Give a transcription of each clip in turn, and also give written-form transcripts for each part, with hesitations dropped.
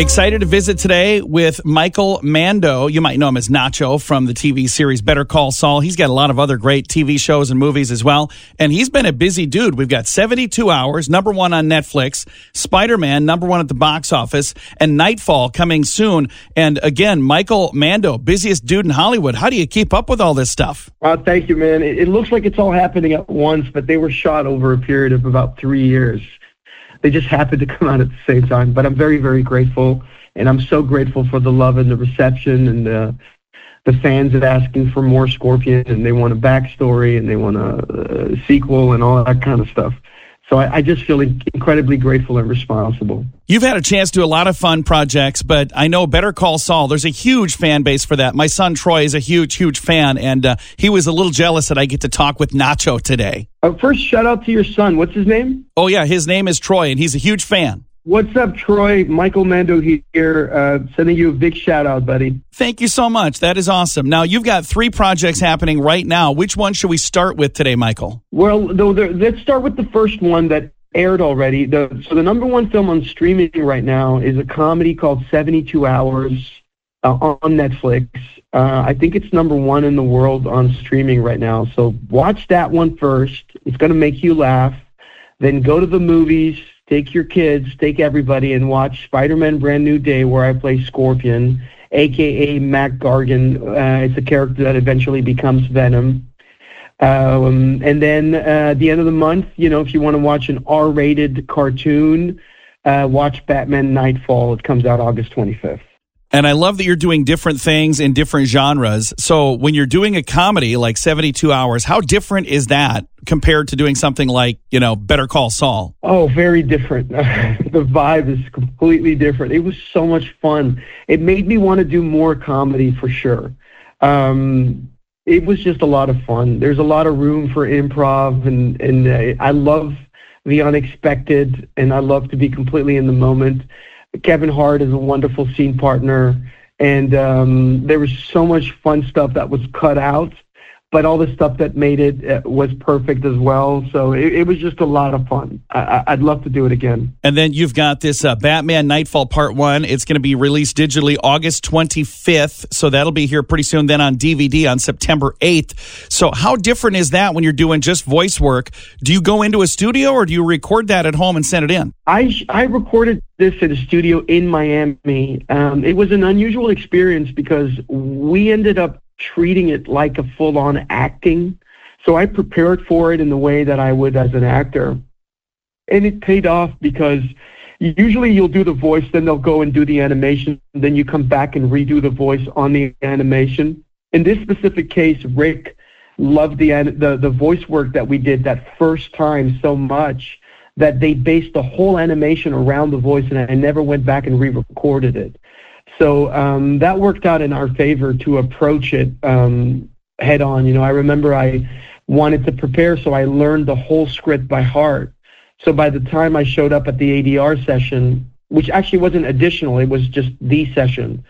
Excited to visit today with Michael Mando. You might know him as Nacho from the TV series Better Call Saul. He's got a lot of other great TV shows and movies as well. And he's been a busy dude. We've got 72 Hours, #1 on Netflix, Spider-Man, #1 at the box office, and Nightfall coming soon. And again, Michael Mando, busiest dude in Hollywood. How do you keep up with all this stuff? Thank you, man. It looks like it's all happening at once, but they were shot over a period of about 3 years. They just happened to come out at the same time. But I'm very, very grateful, and I'm so grateful for the love and the reception and the fans that asking for more Scorpion, and they want a backstory, and they want a sequel and all that kind of stuff. So I just feel incredibly grateful and responsible. You've had a chance to do a lot of fun projects, but I know Better Call Saul, there's a huge fan base for that. My son Troy is a huge, huge fan, and he was a little jealous that I get to talk with Nacho today. First, shout out to your son. What's his name? Oh, yeah, his name is Troy, and he's a huge fan. What's up, Troy? Michael Mando here, sending you a big shout-out, buddy. Thank you so much. That is awesome. Now, you've got 3 projects happening right now. Which one should we start with today, Michael? Well, let's start with the first one that aired already. So the #1 film on streaming right now is a comedy called 72 Hours on Netflix. I think it's #1 in the world on streaming right now. So watch that one first. It's going to make you laugh. Then go to the movies. Take your kids, take everybody, and watch Spider-Man Brand New Day, where I play Scorpion, a.k.a. Mac Gargan. It's a character that eventually becomes Venom. And then at the end of the month, if you want to watch an R-rated cartoon, watch Batman Nightfall. It comes out August 25th. And I love that you're doing different things in different genres. So when you're doing a comedy like 72 Hours, how different is that compared to doing something like, Better Call Saul? Oh, very different. The vibe is completely different. It was so much fun. It made me want to do more comedy for sure. It was just a lot of fun. There's a lot of room for improv, and I love the unexpected, and I love to be completely in the moment. Kevin Hart is a wonderful scene partner, and there was so much fun stuff that was cut out, but all the stuff that made it was perfect as well. So it was just a lot of fun. I'd love to do it again. And then you've got this Batman Nightfall Part 1. It's going to be released digitally August 25th, so that'll be here pretty soon. Then on DVD on September 8th. So how different is that when you're doing just voice work? Do you go into a studio, or do you record that at home and send it in? I recorded this at a studio in Miami. It was an unusual experience because we ended up treating it like a full-on acting. So I prepared for it in the way that I would as an actor. And it paid off because usually you'll do the voice, then they'll go and do the animation, then you come back and redo the voice on the animation. In this specific case, Rick loved the voice work that we did that first time so much that they based the whole animation around the voice, and I never went back and re-recorded it. So that worked out in our favor to approach it head on. I remember I wanted to prepare, so I learned the whole script by heart. So by the time I showed up at the ADR session, which actually wasn't additional, it was just the session,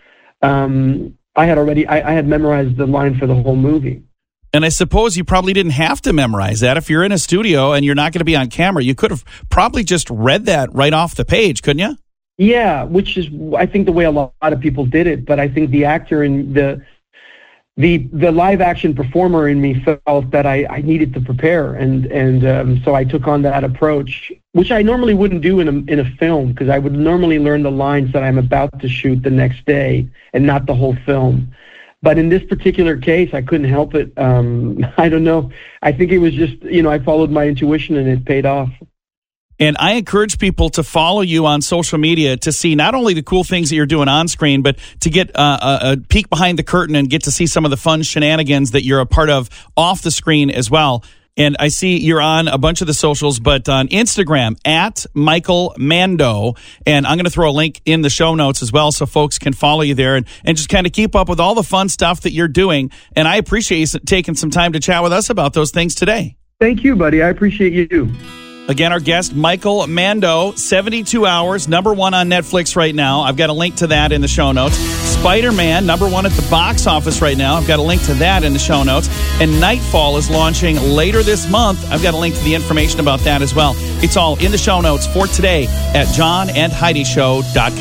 I had memorized the line for the whole movie. And I suppose you probably didn't have to memorize that. If you're in a studio and you're not going to be on camera, you could have probably just read that right off the page, couldn't you? Yeah, which is, I think, the way a lot of people did it. But I think the actor and the live action performer in me felt that I needed to prepare, and so I took on that approach, which I normally wouldn't do in a film, because I would normally learn the lines that I'm about to shoot the next day and not the whole film. But in this particular case, I couldn't help it. I don't know. I think it was just, I followed my intuition and it paid off. And I encourage people to follow you on social media to see not only the cool things that you're doing on screen, but to get a peek behind the curtain and get to see some of the fun shenanigans that you're a part of off the screen as well. And I see you're on a bunch of the socials, but on Instagram, at Michael Mando. And I'm going to throw a link in the show notes as well so folks can follow you there and just kind of keep up with all the fun stuff that you're doing. And I appreciate you taking some time to chat with us about those things today. Thank you, buddy. I appreciate you. Again, our guest, Michael Mando, 72 Hours, #1 on Netflix right now. I've got a link to that in the show notes. Spider-Man, #1 at the box office right now. I've got a link to that in the show notes. And Nightfall is launching later this month. I've got a link to the information about that as well. It's all in the show notes for today at johnandheidishow.com.